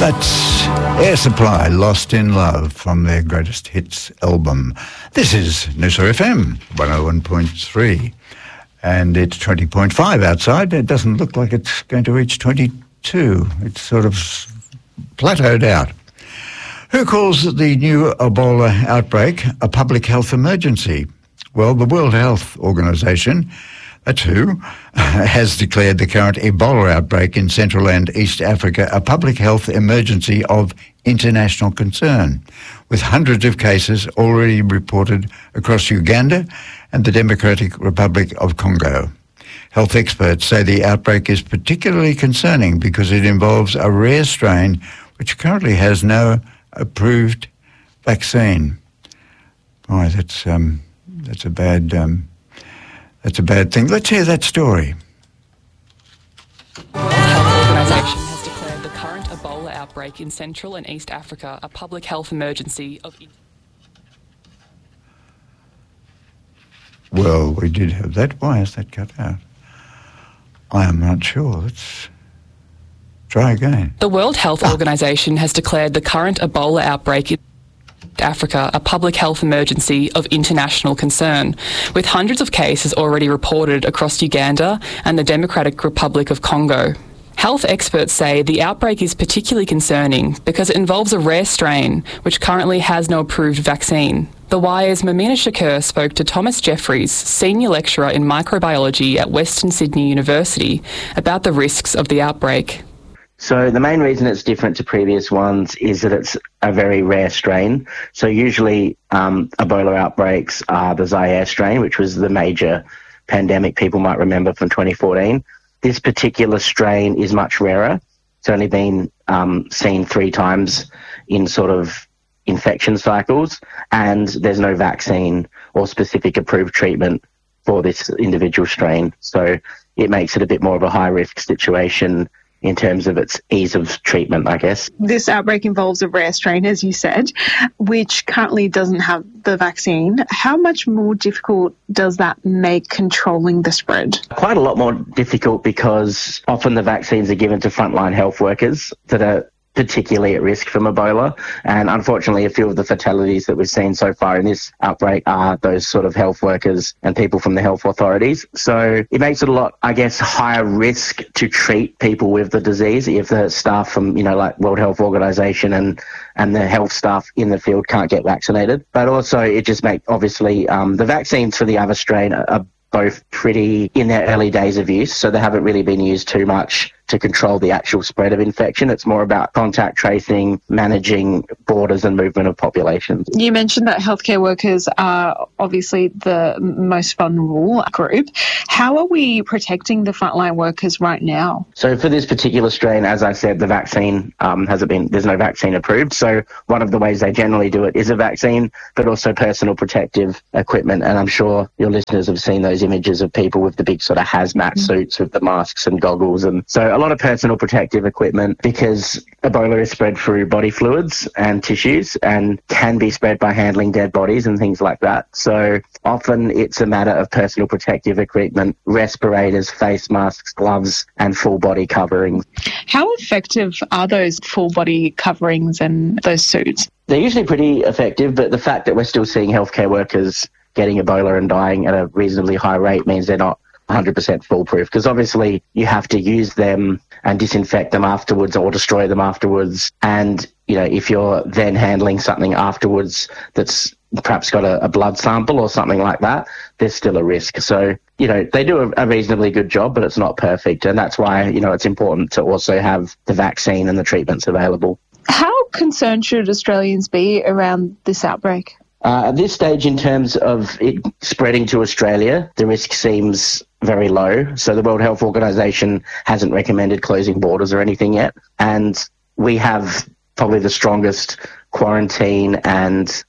That's Air Supply, Lost in Love, from their greatest hits album. This is Noosa FM 101.3, and it's 20.5 outside. It doesn't look like it's going to reach 22. It's sort of plateaued out. Who calls the new Ebola outbreak a public health emergency? Well, the World Health Organization, that's who, has declared the current Ebola outbreak in Central and East Africa a public health emergency of international concern, with hundreds of cases already reported across Uganda and the Democratic Republic of Congo. Health experts say the outbreak is particularly concerning because it involves a rare strain which currently has no approved vaccine. Boy, that's a bad thing. Let's hear that story. The World Health Organization has declared the current Ebola outbreak in Central and East Africa a public health emergency of... Well, we did have that. Why is that cut out? I am not sure. Let's try again. The World Health Organization has declared the current Ebola outbreak in Africa a public health emergency of international concern, with hundreds of cases already reported across Uganda and the Democratic Republic of Congo. Health experts say the outbreak is particularly concerning because it involves a rare strain which currently has no approved vaccine. The Wire's Mamina Shakur spoke to Thomas Jeffries, senior lecturer in microbiology at Western Sydney University, about the risks of the outbreak. So the main reason it's different to previous ones is that it's a very rare strain. So usually Ebola outbreaks are the Zaire strain, which was the major pandemic people might remember from 2014. This particular strain is much rarer. It's only been seen 3 times in sort of infection cycles, and there's no vaccine or specific approved treatment for this individual strain. So it makes it a bit more of a high-risk situation in terms of its ease of treatment, I guess. This outbreak involves a rare strain, as you said, which currently doesn't have the vaccine. How much more difficult does that make controlling the spread? Quite a lot more difficult because often the vaccines are given to frontline health workers that are particularly at risk from Ebola. And unfortunately, a few of the fatalities that we've seen so far in this outbreak are those sort of health workers and people from the health authorities. So it makes it a lot, I guess, higher risk to treat people with the disease if the staff from, like World Health Organization and the health staff in the field can't get vaccinated. But also it just makes, obviously, the vaccines for the other strain are both pretty in their early days of use, so they haven't really been used too much to control the actual spread of infection. It's more about contact tracing, managing borders and movement of populations. You mentioned that healthcare workers are obviously the most vulnerable group. How are we protecting the frontline workers right now? So for this particular strain, as I said, the vaccine there's no vaccine approved. So one of the ways they generally do it is a vaccine, but also personal protective equipment. And I'm sure your listeners have seen those images of people with the big sort of hazmat suits with the masks and goggles. And so a lot of personal protective equipment, because Ebola is spread through body fluids and tissues and can be spread by handling dead bodies and things like that. So often it's a matter of personal protective equipment, respirators, face masks, gloves, and full body coverings. How effective are those full body coverings and those suits? They're usually pretty effective, but the fact that we're still seeing healthcare workers getting Ebola and dying at a reasonably high rate means they're not 100% foolproof, because obviously you have to use them and disinfect them afterwards or destroy them afterwards. And, if you're then handling something afterwards that's perhaps got a blood sample or something like that, there's still a risk. So, they do a reasonably good job, but it's not perfect. And that's why, it's important to also have the vaccine and the treatments available. How concerned should Australians be around this outbreak? At this stage, in terms of it spreading to Australia, the risk seems very low. So the World Health Organization hasn't recommended closing borders or anything yet. And we have probably the strongest quarantine and,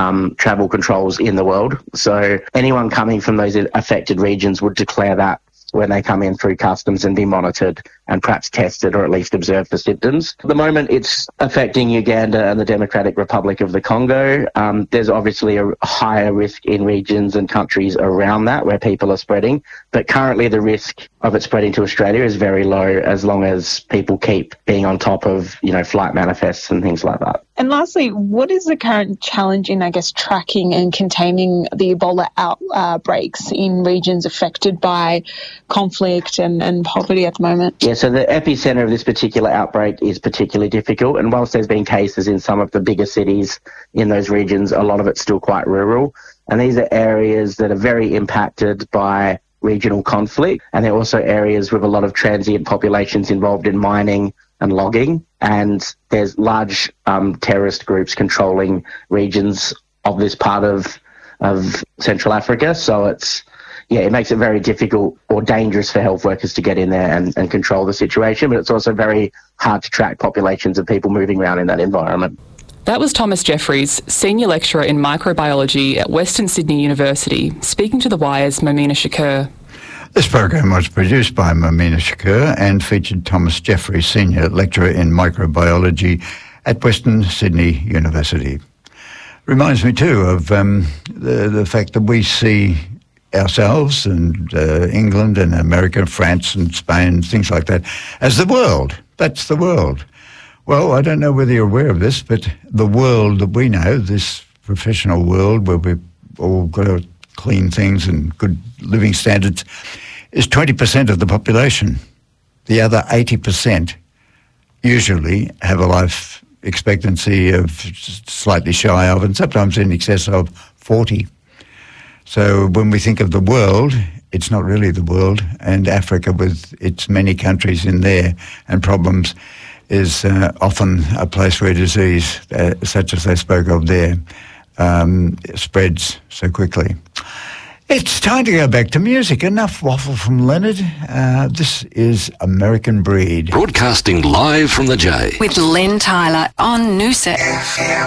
travel controls in the world. So anyone coming from those affected regions would declare that when they come in through customs and be monitored and perhaps tested or at least observed for symptoms. At the moment, it's affecting Uganda and the Democratic Republic of the Congo. There's obviously a higher risk in regions and countries around that where people are spreading, but currently the risk of it spreading to Australia is very low as long as people keep being on top of, flight manifests and things like that. And lastly, what is the current challenge in, tracking and containing the Ebola outbreaks in regions affected by conflict and poverty at the moment? Yeah, so the epicentre of this particular outbreak is particularly difficult. And whilst there's been cases in some of the bigger cities in those regions, a lot of it's still quite rural. And these are areas that are very impacted by regional conflict. And they're also areas with a lot of transient populations involved in mining and logging. And there's large terrorist groups controlling regions of this part of Central Africa. So it makes it very difficult or dangerous for health workers to get in there and control the situation. But it's also very hard to track populations of people moving around in that environment. That was Thomas Jeffries, Senior Lecturer in Microbiology at Western Sydney University, speaking to The Wire's Momina Shakur. This program was produced by Momina Shakur and featured Thomas Jeffries, Senior Lecturer in Microbiology at Western Sydney University. Reminds me too of the fact that we see ourselves and England and America, France and Spain, things like that, as the world. That's the world. Well, I don't know whether you're aware of this, but the world that we know, this professional world where we've all got to clean things and good living standards, is 20% of the population. The other 80% usually have a life expectancy of slightly shy of, and sometimes in excess of 40. So when we think of the world, it's not really the world, and Africa with its many countries in there and problems is often a place where disease, such as they spoke of there, spreads so quickly. It's time to go back to music. Enough waffle from Leonard. This is American Breed. Broadcasting live from the J. With Len Tyler on Noosa.